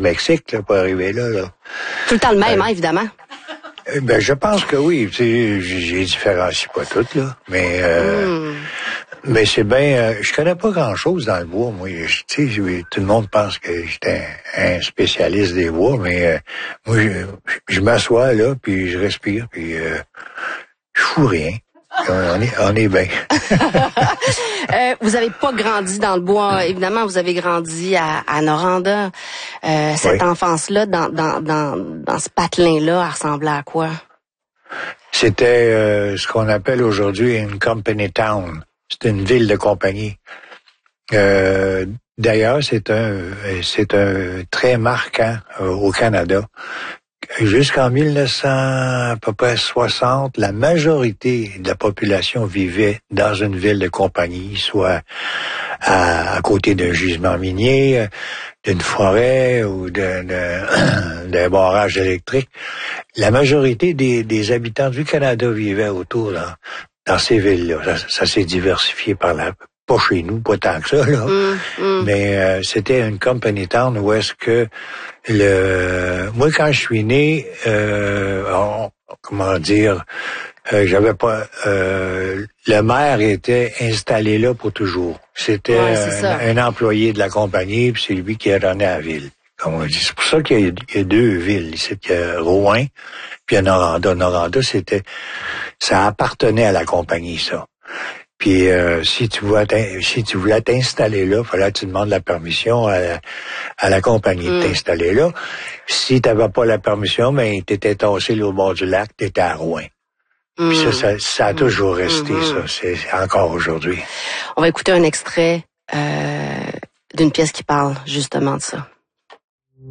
Mexique là, pour arriver là. Tout le temps le même, hein, évidemment. Ben, je pense que oui. Tu sais, j'ai différencie pas toutes, là. Mais c'est bien... je connais pas grand-chose dans le bois, moi. Tu sais, tout le monde pense que j'étais un spécialiste des bois, mais moi, je m'assois, là, puis je respire, puis je fous rien. On est bien. Vous avez pas grandi dans le bois, évidemment, vous avez grandi à Noranda. Cette enfance-là, dans ce patelin-là, elle ressemblait à quoi? C'était ce qu'on appelle aujourd'hui une company town. C'était une ville de compagnie. D'ailleurs, c'est un trait marquant au Canada. Jusqu'en 1900, à peu près 60, la majorité de la population vivait dans une ville de compagnie, soit à côté d'un gisement minier, d'une forêt ou d'un barrage électrique. La majorité des habitants du Canada vivaient autour, là, dans ces villes-là. Ça s'est diversifié par là. Pas chez nous, pas tant que ça, là. Mais c'était une company town où est-ce que moi, quand je suis né, j'avais pas... le maire était installé là pour toujours. C'était un employé de la compagnie, puis c'est lui qui a donné à la ville. Comme on dit. C'est pour ça qu'il y a deux villes. Ici, il y a Rouen, puis il y a Noranda. Noranda, ça appartenait à la compagnie, ça. Puis si tu voulais t'installer là, fallait que tu demandes la permission à la compagnie de t'installer là. Si tu n'avais pas la permission, ben t'étais tassé là au bord du lac, t'étais à Rouen. Puis ça a toujours resté, ça. C'est encore aujourd'hui. On va écouter un extrait d'une pièce qui parle justement de ça.